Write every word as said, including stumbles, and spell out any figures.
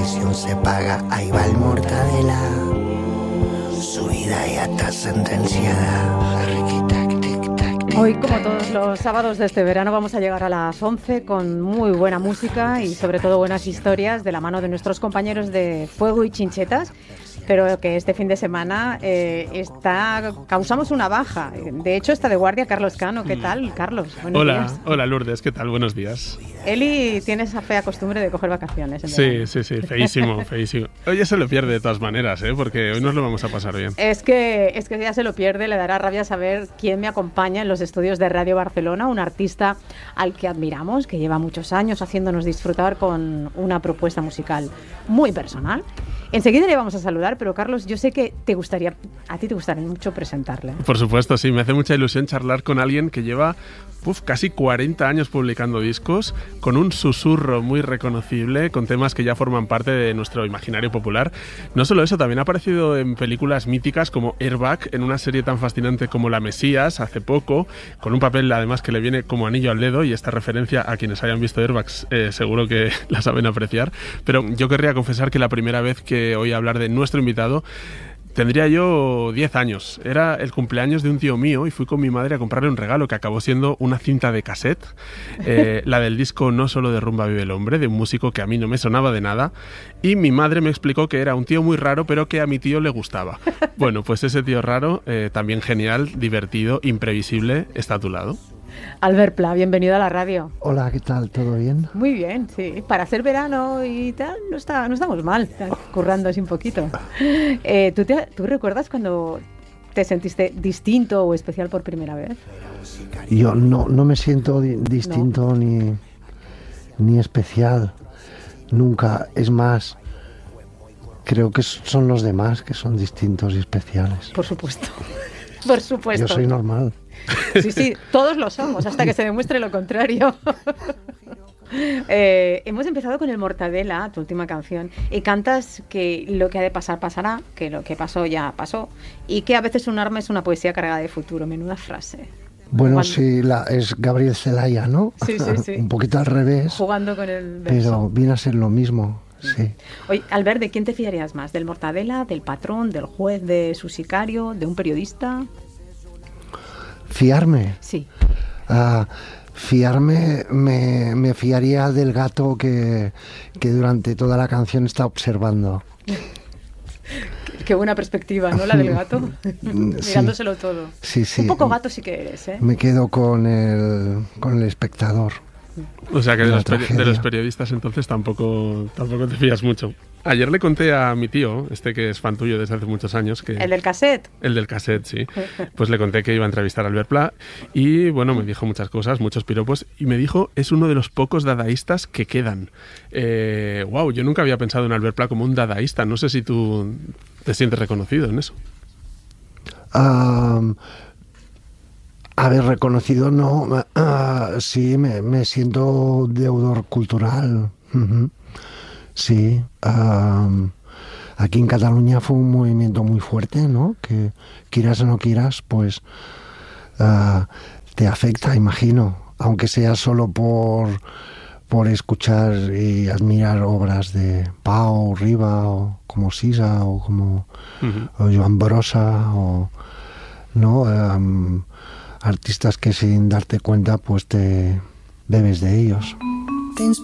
prisión se paga, ahí va el Mortadela. Su vida ya está sentenciada. Hoy, como todos los sábados de este verano, vamos a llegar a las once con muy buena música y sobre todo buenas historias de la mano de nuestros compañeros de Fuego y Chinchetas, pero que este fin de semana eh, está causamos una baja. De hecho, está de guardia Carlos Cano. ¿Qué tal, Carlos? Buenos hola, días. Hola, Lourdes. ¿Qué tal? Buenos días. Eli tiene esa fea costumbre de coger vacaciones. En sí, verano. sí, sí. Feísimo, feísimo. Hoy ya se lo pierde de todas maneras, ¿eh? Porque hoy nos lo vamos a pasar bien. Es que, es que ya se lo pierde. Le dará rabia saber quién me acompaña en los estudios de Radio Barcelona, un artista al que admiramos, que lleva muchos años haciéndonos disfrutar con una propuesta musical muy personal. Enseguida le vamos a saludar, pero Carlos, yo sé que te gustaría, a ti te gustaría mucho presentarle. Por supuesto, sí, me hace mucha ilusión charlar con alguien que lleva uf, casi cuarenta años publicando discos, con un susurro muy reconocible, con temas que ya forman parte de nuestro imaginario popular. No solo eso, también ha aparecido en películas míticas como Airbag, en una serie tan fascinante como La Mesías, hace poco, con un papel además que le viene como anillo al dedo, y esta referencia a quienes hayan visto Airbags eh, seguro que la saben apreciar. Pero yo querría confesar que la primera vez que oí hablar de nuestro invitado tendría yo diez años. Era el cumpleaños de un tío mío y fui con mi madre a comprarle un regalo que acabó siendo una cinta de cassette, eh, la del disco No solo de rumba vive el hombre, de un músico que a mí no me sonaba de nada, y mi madre me explicó que era un tío muy raro, pero que a mi tío le gustaba. Bueno, pues ese tío raro, eh, también genial, divertido, imprevisible, está a tu lado. Albert Pla, bienvenido a la radio. Hola, ¿qué tal? ¿Todo bien? Muy bien, sí. Para hacer verano y tal, no, está, no estamos mal, currando así un poquito. Eh, ¿tú, te, ¿Tú recuerdas cuando te sentiste distinto o especial por primera vez? Yo no, no me siento di- distinto no. ni, ni especial, nunca. Es más, creo que son los demás que son distintos y especiales. Por supuesto, por supuesto. Yo soy normal. Sí, sí, todos lo somos, hasta que se demuestre lo contrario. eh, hemos empezado con el Mortadela, tu última canción, y cantas que lo que ha de pasar pasará, que lo que pasó ya pasó, y que a veces un arma es una poesía cargada de futuro. Menuda frase. Bueno, Jugando. Sí, la, es Gabriel Celaya, ¿no? Sí, sí, sí. Un poquito al revés. Jugando con el verso. Pero viene a ser lo mismo, sí. Oye, Albert, ¿de quién te fiarías más? ¿Del Mortadela, del patrón, del juez, de su sicario, de un periodista? ¿Fiarme? Sí. Uh, fiarme, me, me fiaría del gato que, que durante toda la canción está observando. Qué buena perspectiva, ¿no? La del gato. Mirándoselo todo. Sí, sí. Un poco gato sí que eres, ¿eh? Me quedo con el, con el espectador. O sea que de los, peri- tragedia. de los periodistas entonces tampoco, tampoco te fías mucho. Ayer le conté a mi tío, este que es fan tuyo desde hace muchos años, que ¿El del cassette? El del cassette, sí. Pues le conté que iba a entrevistar a Albert Pla y, bueno, me dijo muchas cosas, muchos piropos, y me dijo, es uno de los pocos dadaístas que quedan. Eh, wow, yo nunca había pensado en Albert Pla como un dadaísta. No sé si tú te sientes reconocido en eso. Um, a ver, reconocido no. Uh, sí, me, me siento deudor cultural. Uh-huh. Sí. Um, aquí en Cataluña fue un movimiento muy fuerte, ¿no? Que quieras o no quieras, pues uh, te afecta, imagino. Aunque sea solo por, por escuchar y admirar obras de Pau, Riba, o como Sisa, o como uh-huh. o Joan Brossa, o no um, artistas que sin darte cuenta pues te bebes de ellos.